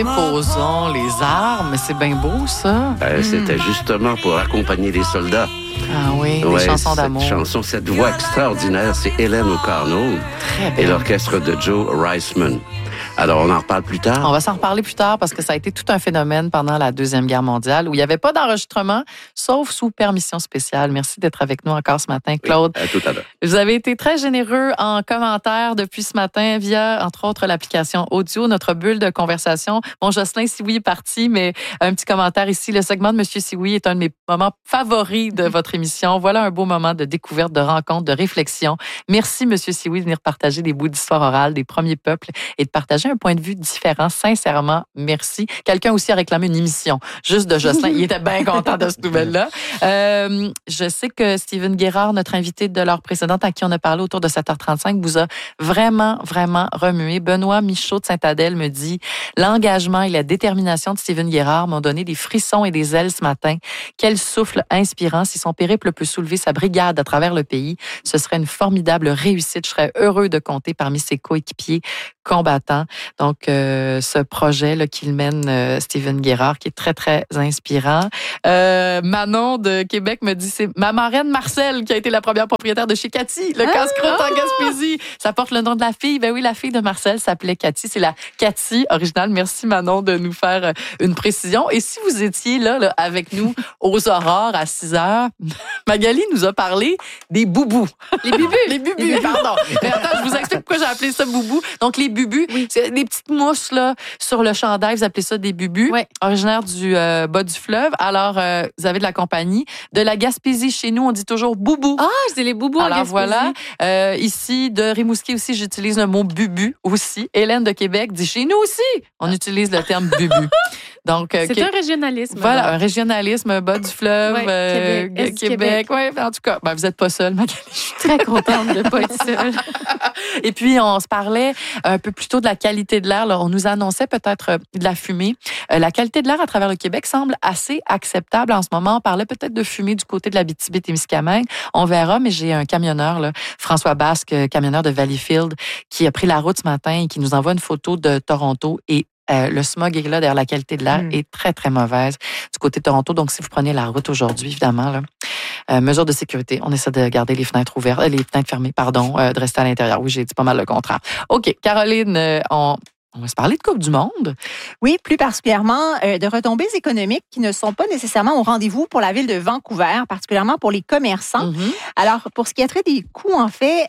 Déposons les armes. C'est bien beau, ça. C'était justement pour accompagner les soldats. Ah oui, des chansons d'amour. Cette voix extraordinaire, c'est Hélène O'Connell et l'orchestre de Joe Reisman. Alors, on en reparle plus tard? On va s'en reparler plus tard parce que ça a été tout un phénomène pendant la Deuxième Guerre mondiale où il n'y avait pas d'enregistrement, sauf sous permission spéciale. Merci d'être avec nous encore ce matin, Claude. Oui, à tout à l'heure. Vous avez été très généreux en commentaires depuis ce matin via, entre autres, l'application audio, notre bulle de conversation. Bon, Jocelyn Sioui est parti, mais un petit commentaire ici. Le segment de Monsieur Sioui est un de mes moments favoris de votre émission. Voilà un beau moment de découverte, de rencontre, de réflexion. Merci, Monsieur Sioui, de venir partager des bouts d'histoire orale des premiers peuples et de partager un point de vue différent. Sincèrement, merci. Quelqu'un aussi a réclamé une émission juste de Jocelyn. Il était bien content de cette nouvelle-là. Je sais que Steven Guérard, notre invité de l'heure précédente à qui on a parlé autour de 7h35, vous a vraiment, vraiment remué. Benoît Michaud de Saint-Adèle me dit « L'engagement et la détermination de Steven Guérard m'ont donné des frissons et des ailes ce matin. Quel souffle inspirant. Si son périple peut soulever sa brigade à travers le pays, ce serait une formidable réussite. Je serais heureux de compter parmi ses coéquipiers combattants. » Donc, ce projet là qu'il mène, Steven Guérard, qui est très, très inspirant. Manon de Québec me dit, c'est ma marraine Marcel qui a été la première propriétaire de chez Cathy, le casse-croûte en Gaspésie. Ça porte le nom de la fille. Ben oui, la fille de Marcel s'appelait Cathy. C'est la Cathy originale. Merci Manon de nous faire une précision. Et si vous étiez là avec nous aux aurores à 6h, Magali nous a parlé des boubous. Les bubus. Les bubus, pardon. Mais attends, je vous explique pourquoi j'ai appelé ça boubou. Donc, les bubus, c'est des petites mousses là, sur le chandail. Vous appelez ça des bubus, originaires du bas du fleuve. Alors, vous avez de la compagnie. De la Gaspésie, chez nous, on dit toujours boubou. Ah, je dis les boubous en Gaspésie. Alors voilà. Ici, de Rimouski aussi, j'utilise le mot bubu aussi. Hélène de Québec dit chez nous aussi, on utilise le terme bubu. Donc, c'est un régionalisme. Voilà, un régionalisme, bas du fleuve, Québec. Ouais, en tout cas, vous n'êtes pas seule, Magali. Je suis très contente de ne pas être seule. Et puis, on se parlait un peu plus tôt de la qualité de l'air. Là, on nous annonçait peut-être de la fumée. La qualité de l'air à travers le Québec semble assez acceptable en ce moment. On parlait peut-être de fumée du côté de la Abitibi-Témiscamingue. On verra, mais j'ai un camionneur, là, François Basque, camionneur de Valleyfield, qui a pris la route ce matin et qui nous envoie une photo de Toronto et le smog est là, d'ailleurs, la qualité de l'air est très, très mauvaise du côté de Toronto. Donc, si vous prenez la route aujourd'hui, évidemment, là, mesures de sécurité, on essaie de garder les fenêtres ouvertes, les fenêtres fermées, de rester à l'intérieur. Oui, j'ai dit pas mal le contraire. OK, Caroline, on va se parler de Coupe du Monde. Oui, plus particulièrement de retombées économiques qui ne sont pas nécessairement au rendez-vous pour la ville de Vancouver, particulièrement pour les commerçants. Alors, pour ce qui a trait des coûts, en fait,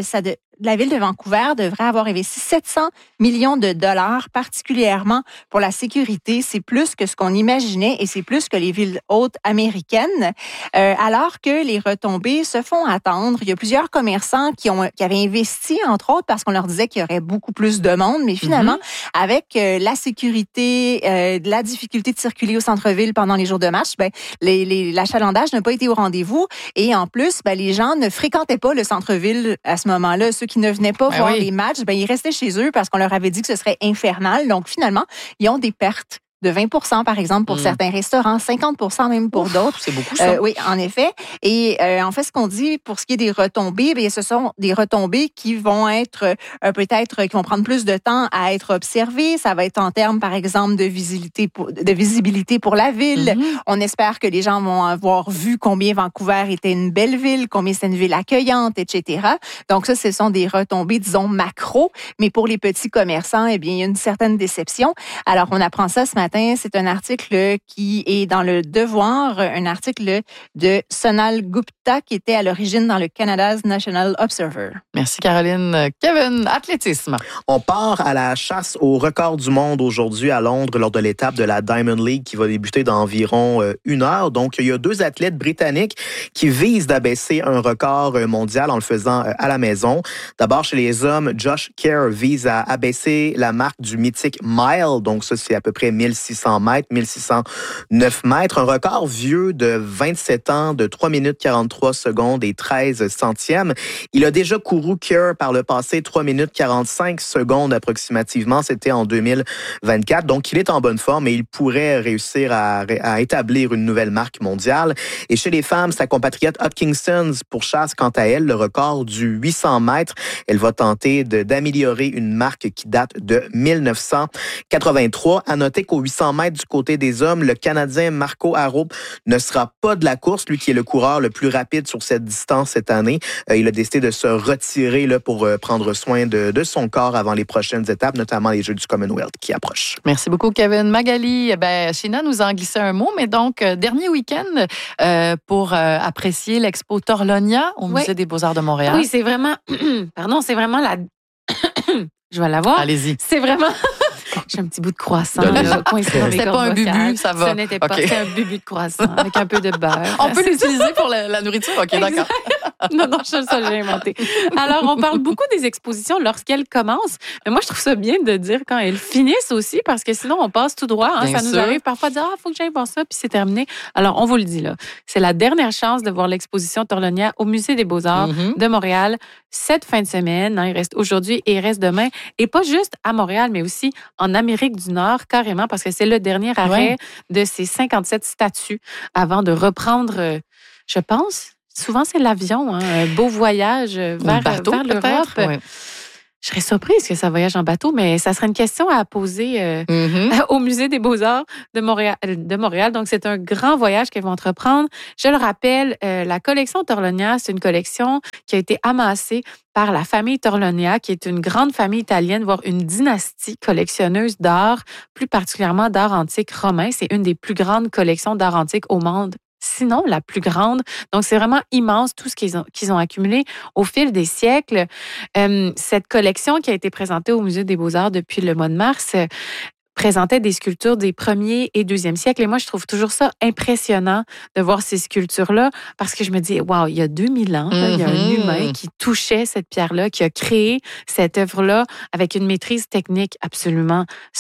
la ville de Vancouver devrait avoir investi 700 millions de dollars, particulièrement pour la sécurité. C'est plus que ce qu'on imaginait et c'est plus que les villes hautes américaines. Alors que les retombées se font attendre. Il y a plusieurs commerçants qui avaient investi, entre autres, parce qu'on leur disait qu'il y aurait beaucoup plus de monde. Mais finalement, avec la sécurité, la difficulté de circuler au centre-ville pendant les jours de match, l'achalandage n'a pas été au rendez-vous. Et en plus, les gens ne fréquentaient pas le centre-ville à ce moment-là. Ceux qui ne venaient pas voir les matchs, ils restaient chez eux parce qu'on leur avait dit que ce serait infernal. Donc, finalement, ils ont des pertes de 20 par exemple, pour certains restaurants, 50 même pour d'autres. C'est beaucoup, ça. Oui, en effet. Et en fait, ce qu'on dit pour ce qui est des retombées, ce sont des retombées qui vont être qui vont prendre plus de temps à être observées. Ça va être en termes, par exemple, de visibilité pour la ville. On espère que les gens vont avoir vu combien Vancouver était une belle ville, combien c'est une ville accueillante, etc. Donc ça, ce sont des retombées, disons, macro. Mais pour les petits commerçants, il y a une certaine déception. Alors, on apprend ça ce matin. C'est un article qui est dans le Devoir, un article de Sonal Gupta qui était à l'origine dans le Canada's National Observer. Merci Caroline. Kevin, athlétisme. On part à la chasse au record du monde aujourd'hui à Londres lors de l'étape de la Diamond League qui va débuter dans environ 1 heure. Donc, il y a 2 athlètes britanniques qui visent d'abaisser un record mondial en le faisant à la maison. D'abord, chez les hommes, Josh Kerr vise à abaisser la marque du mythique mile. Donc, ça, c'est à peu près 1600 mètres, 1609 mètres. Un record vieux de 27 ans, de 3 minutes 43 secondes et 13 centièmes. Il a déjà couru Subaru Cure par le passé, 3 minutes 45 secondes approximativement. C'était en 2024. Donc, il est en bonne forme et il pourrait réussir à établir une nouvelle marque mondiale. Et chez les femmes, sa compatriote Hopkinson pourchasse quant à elle le record du 800 mètres. Elle va tenter d'améliorer une marque qui date de 1983. À noter qu'au 800 mètres du côté des hommes, le Canadien Marco Arrup ne sera pas de la course, lui qui est le coureur le plus rapide sur cette distance cette année. Il a décidé de se retirer là, pour prendre soin de son corps avant les prochaines étapes, notamment les Jeux du Commonwealth qui approchent. Merci beaucoup, Kevin. Magali, Sheena nous a en glissé un mot, mais donc, dernier week-end pour apprécier l'expo Torlonia au Musée des Beaux-Arts de Montréal. Oui, c'est vraiment... c'est vraiment la... Je vais l'avoir. Allez-y. C'est vraiment... J'ai un petit bout de croissant. C'était pas un bubu, ça va. Ce n'était pas. C'était un bubu de croissant avec un peu de beurre. On peut l'utiliser pour la nourriture? OK, d'accord. Non, ça, j'ai inventé. Alors, on parle beaucoup des expositions lorsqu'elles commencent. Mais moi, je trouve ça bien de dire quand elles finissent aussi, parce que sinon, on passe tout droit. Ça nous arrive parfois de dire, faut que j'aille voir ça, puis c'est terminé. Alors, on vous le dit là. C'est la dernière chance de voir l'exposition Torlonia au Musée des Beaux-Arts de Montréal cette fin de semaine. Il reste aujourd'hui et il reste demain. Et pas juste à Montréal, mais aussi en Amérique du Nord, carrément, parce que c'est le dernier arrêt de ces 57 statues avant de reprendre, je pense, souvent c'est l'avion, un beau voyage vers l'Europe. Ouais. Je serais surprise que ça voyage en bateau, mais ça serait une question à poser au Musée des Beaux-Arts de Montréal. Donc, c'est un grand voyage qu'elles vont entreprendre. Je le rappelle, la collection Torlonia, c'est une collection qui a été amassée par la famille Torlonia, qui est une grande famille italienne, voire une dynastie collectionneuse d'art, plus particulièrement d'art antique romain. C'est une des plus grandes collections d'art antique au monde. Sinon la plus grande. Donc, c'est vraiment immense tout ce qu'ils ont accumulé au fil des siècles. Cette collection qui a été présentée au Musée des Beaux-Arts depuis le mois de mars présentait des sculptures des 1er et 2e siècles. Et moi, je trouve toujours ça impressionnant de voir ces sculptures-là parce que je me dis, wow, il y a 2000 ans, il y a un humain qui touchait cette pierre-là, qui a créé cette œuvre-là avec une maîtrise technique absolument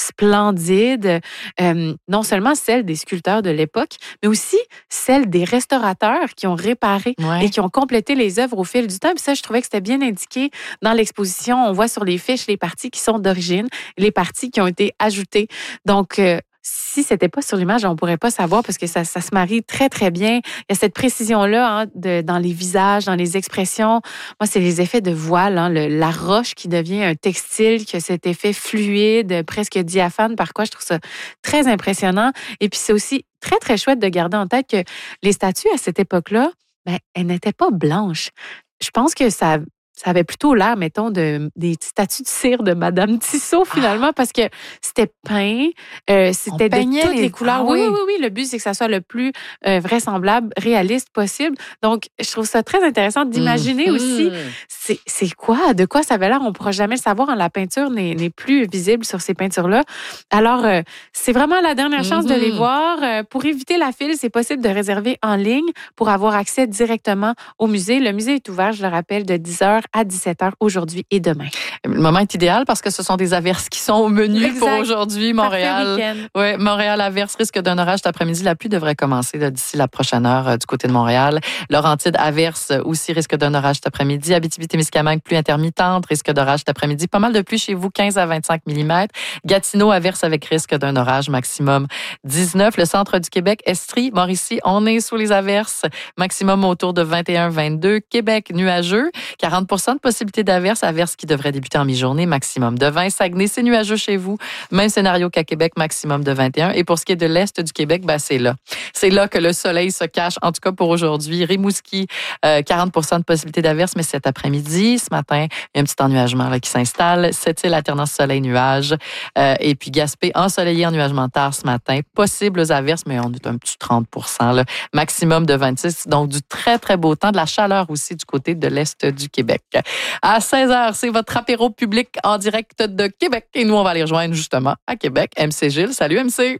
splendide. Non seulement celle des sculpteurs de l'époque, mais aussi celle des restaurateurs qui ont réparé et qui ont complété les œuvres au fil du temps. Puis ça, je trouvais que c'était bien indiqué dans l'exposition. On voit sur les fiches les parties qui sont d'origine, les parties qui ont été ajoutées. Donc, si c'était pas sur l'image, on pourrait pas savoir parce que ça se marie très, très bien. Il y a cette précision-là dans les visages, dans les expressions. Moi, c'est les effets de voile, la roche qui devient un textile, qui a cet effet fluide, presque diaphane, par quoi je trouve ça très impressionnant. Et puis, c'est aussi très, très chouette de garder en tête que les statues à cette époque-là, elles n'étaient pas blanches. Je pense que ça avait plutôt l'air, mettons, des statues de cire de Madame Tissot, finalement, parce que c'était peint, c'était de toutes les couleurs. Oui. Le but, c'est que ça soit le plus vraisemblable, réaliste possible. Donc, je trouve ça très intéressant d'imaginer aussi c'est quoi, de quoi ça avait l'air. On ne pourra jamais le savoir. La peinture n'est plus visible sur ces peintures-là. Alors, c'est vraiment la dernière chance de les voir. Pour éviter la file, c'est possible de réserver en ligne pour avoir accès directement au musée. Le musée est ouvert, je le rappelle, de 10h à 17h aujourd'hui et demain. Le moment est idéal parce que ce sont des averses qui sont au menu pour aujourd'hui. Montréal. Oui, Montréal averse, risque d'un orage cet après-midi. La pluie devrait commencer d'ici la prochaine heure du côté de Montréal. Laurentides averse aussi, risque d'un orage cet après-midi. Abitibi-Témiscamingue, pluie intermittente, risque d'orage cet après-midi. Pas mal de pluie chez vous, 15 à 25 mm. Gatineau averse avec risque d'un orage, maximum 19. Le centre du Québec, Estrie, Mauricie, on est sous les averses, maximum autour de 21-22. Québec, nuageux, 40% de possibilité d'averse qui devrait débuter en mi-journée, maximum de 20. Saguenay, c'est nuageux chez vous. Même scénario qu'à Québec, maximum de 21. Et pour ce qui est de l'Est du Québec, c'est là. C'est là que le soleil se cache, en tout cas pour aujourd'hui. Rimouski, 40% de possibilité d'averse, mais cet après-midi, ce matin, il y a un petit ennuagement qui s'installe. Sept-Îles, alternance soleil-nuage. Et puis Gaspé, ensoleillé, ennuagement tard ce matin. Possibles averses, mais on est un petit 30%. Là. Maximum de 26. Donc, du très, très beau temps. De la chaleur aussi du côté de l'Est du Québec. À 16h, c'est votre apéro public en direct de Québec. Et nous, on va aller rejoindre justement à Québec MC Gilles. Salut MC!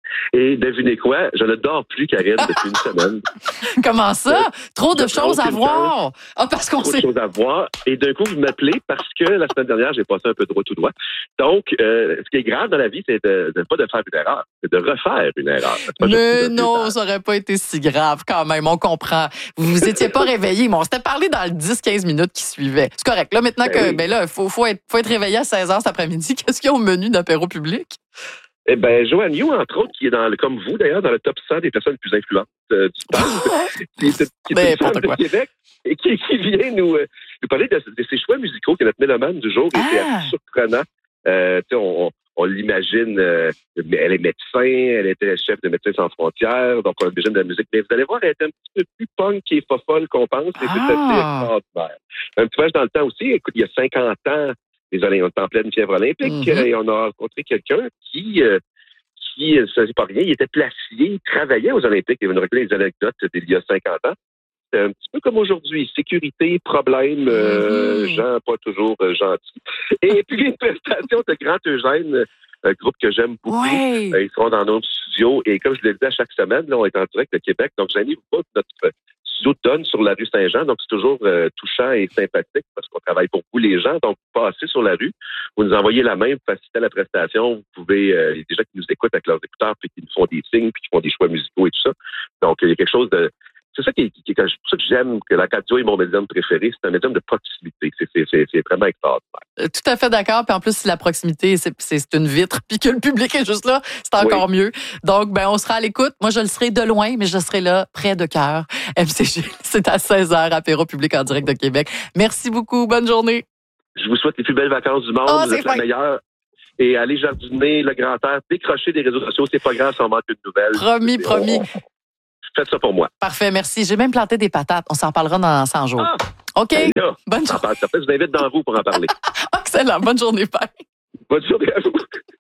Et devinez quoi? Je ne dors plus, Karine, depuis une semaine. Comment ça? Trop de choses à voir. Parce qu'on sait. Trop de choses à voir. Et d'un coup, vous m'appelez parce que la semaine dernière, j'ai passé un peu droit tout droit. Donc, ce qui est grave dans la vie, c'est pas de faire une erreur, c'est de refaire une erreur. Mais non, ça aurait pas été si grave quand même. On comprend. Vous vous étiez pas réveillé, mais on s'était parlé dans le 10-15 minutes qui suivaient. C'est correct. Là, maintenant faut être réveillé à 16h cet après-midi. Qu'est-ce qu'il y a au menu d'apéro public? Eh bien, Joanne Yu, entre autres, qui est comme vous d'ailleurs, dans le top 100 des personnes les plus influentes du temps, qui est une femme de Québec et qui vient nous parler de ses choix musicaux, qui est notre mélomane du jour, et c'est assez surprenant. On l'imagine, elle est médecin, elle était chef de Médecins sans frontières, donc on imagine de la musique. Mais vous allez voir, elle est un petit peu plus punk et fofolle qu'on pense, et c'est assez extraordinaire. Un petit peu dans le temps aussi, écoute, il y a 50 ans, on était en pleine fièvre olympique, et on a rencontré quelqu'un qui ça c'est pas rien, il était placier, il travaillait aux Olympiques, il va nous raconter des anecdotes d'il y a 50 ans. C'est un petit peu comme aujourd'hui, sécurité, problème, gens pas toujours gentils. Et puis une prestation de Grand Eugène, un groupe que j'aime beaucoup. Ouais. Ils seront dans notre studio, et comme je le disais à chaque semaine, là, on est en direct de Québec, donc gênez-vous pas, notre studio donne sur la rue Saint-Jean, donc c'est toujours touchant et sympathique parce qu'on travaille pour vous les gens, donc vous passez sur la rue, vous nous envoyez la main, vous facilitez la prestation, vous pouvez, il y a des gens qui nous écoutent avec leurs écouteurs, puis qui nous font des signes, puis qui font des choix musicaux et tout ça, donc il y a quelque chose de... C'est ça c'est pour ça que j'aime que la radio est mon médium préféré, c'est un médium de proximité, c'est vraiment extraordinaire. Tout à fait d'accord, puis en plus, si la proximité, c'est une vitre, puis que le public est juste là, c'est encore mieux. Donc, on sera à l'écoute. Moi, je le serai de loin, mais je serai là, près de cœur. MCG, c'est à 16h, apéro public en direct de Québec. Merci beaucoup, bonne journée. Je vous souhaite les plus belles vacances du monde, vous êtes la meilleure. Et allez jardiner, le grand air, décrocher des réseaux sociaux, c'est pas grave si on manque une nouvelle. Promis. Faites ça pour moi. Parfait, merci. J'ai même planté des patates. On s'en parlera dans 100 jours. OK? Là, bonne journée. Je vous invite dans vous pour en parler. Excellent. Bonne journée, Père. Bonne journée à vous.